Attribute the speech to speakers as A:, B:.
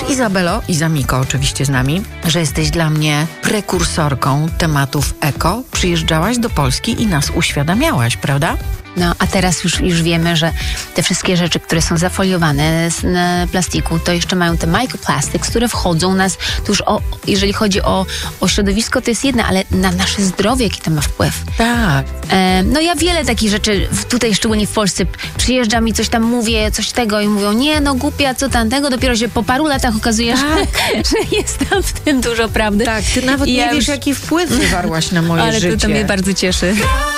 A: Izabelo, Izamiko oczywiście z nami, że jesteś dla mnie prekursorką tematów eko. Przyjeżdżałaś do Polski i nas uświadamiałaś, prawda?
B: No, a teraz już wiemy, że te wszystkie rzeczy, które są zafoliowane z plastiku, to jeszcze mają te microplastics, które wchodzą nas, to już jeżeli chodzi o środowisko, to jest jedno, ale na nasze zdrowie, jaki to ma wpływ.
A: Tak.
B: No ja wiele takich rzeczy, tutaj szczególnie w Polsce, przyjeżdżam i coś tam mówię, coś tego i mówią, nie no głupia, co tamtego, dopiero się po paru latach okazuje, że jest tam w tym dużo prawdy.
A: Tak, ty nawet nie wiesz, jaki wpływ wywarłaś na moje
B: ale
A: życie.
B: to mnie bardzo cieszy.